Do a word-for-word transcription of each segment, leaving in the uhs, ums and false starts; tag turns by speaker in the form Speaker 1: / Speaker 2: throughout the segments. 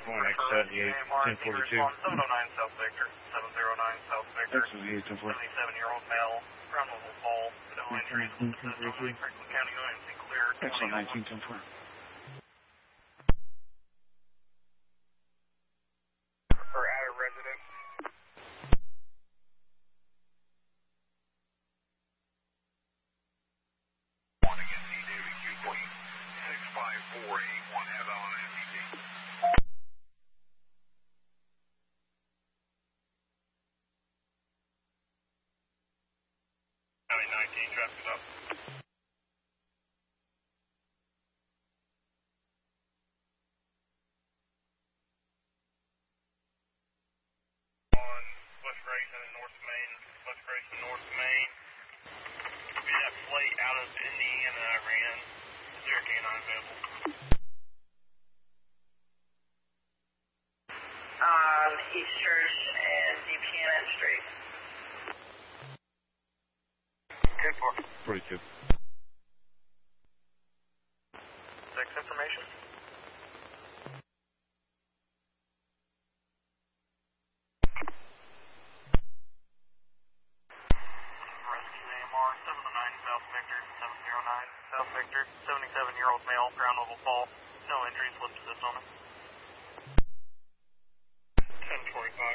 Speaker 1: One X seventy-eight, ten forty-two.
Speaker 2: seven oh nine South Victor, seven oh nine South Victor.
Speaker 1: seventy-eight, ten forty.
Speaker 2: seventy-seven-year-old male, ground level fall, no injuries, only Franklin County, O M C clear.
Speaker 1: X one nineteen, ten forty.
Speaker 2: For outer residence.
Speaker 3: One again, D David Q Queen, six five four eight one, have on M V D.
Speaker 2: County nineteen, traffic up. On West Grayson and North Main, West Grayson, North Main. We have flight out of Indiana, Iran. zero K nine available.
Speaker 4: On East Church and D P N Street.
Speaker 2: ten four.
Speaker 1: forty-two.
Speaker 2: Six information. Rescue A M R seven oh nine South Victor, seven oh nine South Victor, seventy-seven-year-old male, ground level fall, no injuries, lift assist on it. ten twenty-five.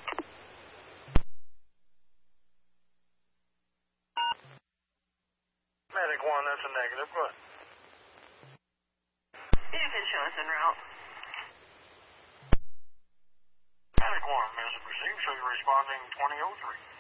Speaker 2: Medic one, that's a negative, go ahead.
Speaker 4: You can show us en route.
Speaker 2: Medic one, Mister Pursuit, show you responding twenty oh three.